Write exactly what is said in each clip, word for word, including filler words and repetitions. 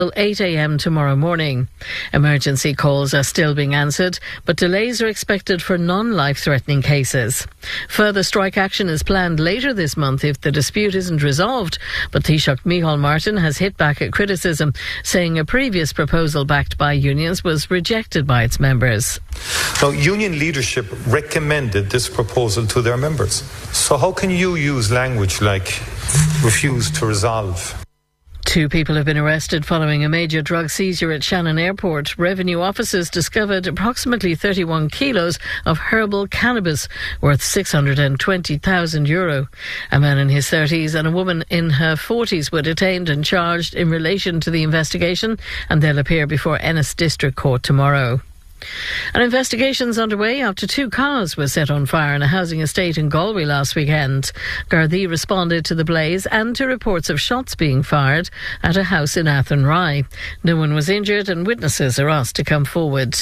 eight a.m. tomorrow morning. Emergency calls are still being answered, but delays are expected for non-life-threatening cases. Further strike action is planned later this month if the dispute isn't resolved, but Taoiseach Micheál Martin has hit back at criticism, saying a previous proposal backed by unions was rejected by its members. Now, union leadership recommended this proposal to their members. So how can you use language like refuse to resolve? Two people have been arrested following a major drug seizure at Shannon Airport. Revenue officers discovered approximately thirty-one kilos of herbal cannabis worth six hundred twenty thousand euro. A man in his thirties and a woman in her forties were detained and charged in relation to the investigation, and they'll appear before Ennis District Court tomorrow. An investigation's underway after two cars were set on fire in a housing estate in Galway last weekend. Gardaí responded to the blaze and to reports of shots being fired at a house in Athenry. No one was injured and witnesses are asked to come forward.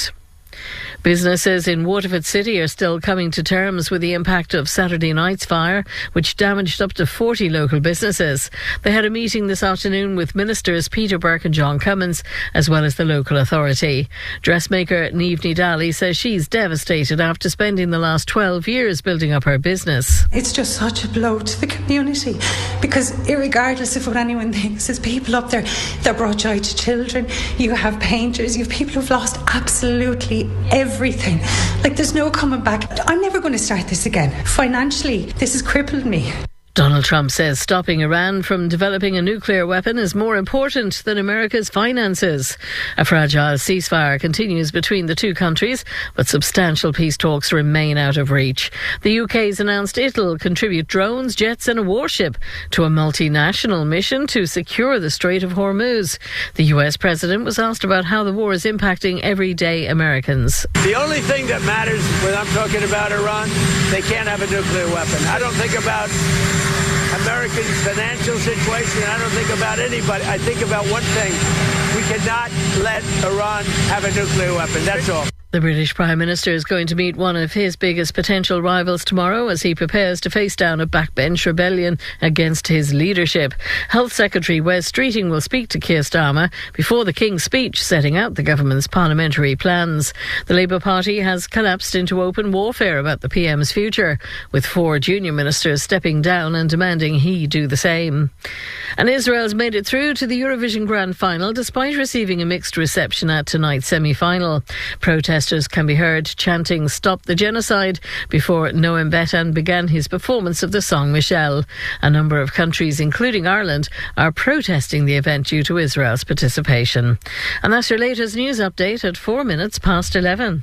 Businesses in Waterford City are still coming to terms with the impact of Saturday night's fire, which damaged up to forty local businesses. They had a meeting this afternoon with Ministers Peter Burke and John Cummins, as well as the local authority. Dressmaker Niamh Nidali says she's devastated after spending the last twelve years building up her business. It's just such a blow to the community, because irregardless of what anyone thinks, there's people up there that brought joy to children. You have painters, you have people who've lost absolutely everything. Everything. Like, there's no coming back. I'm never going to start this again. Financially, this has crippled me. Donald Trump says stopping Iran from developing a nuclear weapon is more important than America's finances. A fragile ceasefire continues between the two countries, but substantial peace talks remain out of reach. The U K's announced it'll contribute drones, jets and a warship to a multinational mission to secure the Strait of Hormuz. The U S president was asked about how the war is impacting everyday Americans. The only thing that matters when I'm talking about Iran, they can't have a nuclear weapon. I don't think about Americans' financial situation. I don't think about anybody. I think about one thing. We cannot let Iran have a nuclear weapon. That's all. The British Prime Minister is going to meet one of his biggest potential rivals tomorrow as he prepares to face down a backbench rebellion against his leadership. Health Secretary Wes Streeting will speak to Keir Starmer before the King's speech setting out the government's parliamentary plans. The Labour Party has collapsed into open warfare about the P M's future, with four junior ministers stepping down and demanding he do the same. And Israel's made it through to the Eurovision Grand Final despite receiving a mixed reception at tonight's semi-final. Protesters can be heard chanting "Stop the Genocide" before Noam Betan began his performance of the song Michelle. A number of countries, including Ireland, are protesting the event due to Israel's participation. And that's your latest news update at four minutes past eleven.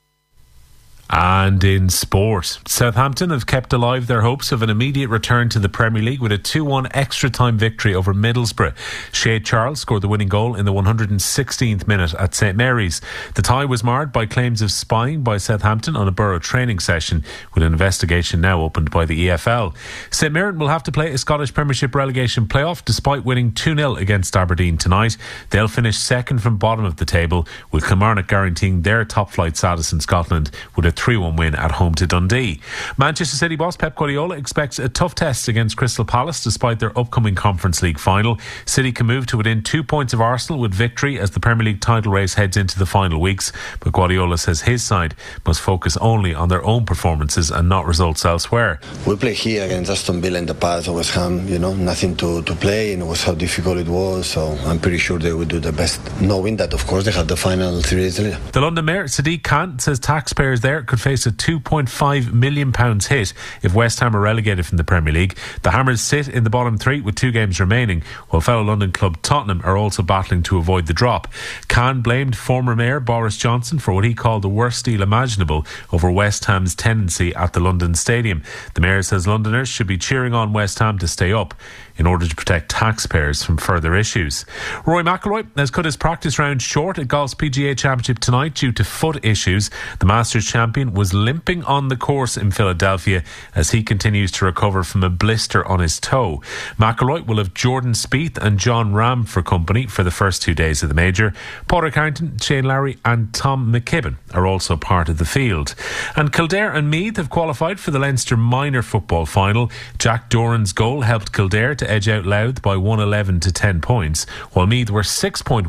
And in sport, Southampton have kept alive their hopes of an immediate return to the Premier League with a two one extra-time victory over Middlesbrough. Shea Charles scored the winning goal in the one hundred sixteenth minute at St Mary's. The tie was marred by claims of spying by Southampton on a Borough training session, with an investigation now opened by the E F L. St Mirren will have to play a Scottish Premiership relegation playoff despite winning two nil against Aberdeen tonight. They'll finish second from bottom of the table, with Kilmarnock guaranteeing their top-flight status in Scotland with a three one win at home to Dundee. Manchester City boss Pep Guardiola expects a tough test against Crystal Palace despite their upcoming Conference League final. City can move to within two points of Arsenal with victory as the Premier League title race heads into the final weeks, but Guardiola says his side must focus only on their own performances and not results elsewhere. We played here against Aston Villa in the past, or West Ham, you know, nothing to, to play, and it was how difficult it was, so I'm pretty sure they will do the best, knowing that of course they have the final three days later. The London Mayor Sadiq Khan says taxpayers there could face a two point five million pounds hit if West Ham are relegated from the Premier League. The Hammers sit in the bottom three with two games remaining, while fellow London club Tottenham are also battling to avoid the drop. Khan blamed former Mayor Boris Johnson for what he called the worst deal imaginable over West Ham's tenancy at the London Stadium. The Mayor says Londoners should be cheering on West Ham to stay up in order to protect taxpayers from further issues. Rory McIlroy has cut his practice round short at golf's P G A Championship tonight due to foot issues. The Masters champion was limping on the course in Philadelphia as he continues to recover from a blister on his toe. McIlroy will have Jordan Spieth and John Ram for company for the first two days of the major. Padraig Harrington, Shane Lowry and Tom McKibben are also part of the field. And Kildare and Meath have qualified for the Leinster minor football final. Jack Doran's goal helped Kildare to edge out Louth by one eleven to ten points, while Meath were six point